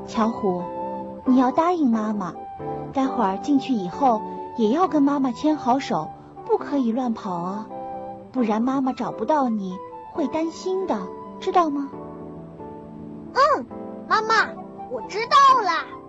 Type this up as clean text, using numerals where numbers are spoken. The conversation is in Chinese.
巧虎，你要答应妈妈，待会儿进去以后也要跟妈妈牵好手，不可以乱跑啊，不然妈妈找不到你会担心的，知道吗？ 妈妈，我知道了。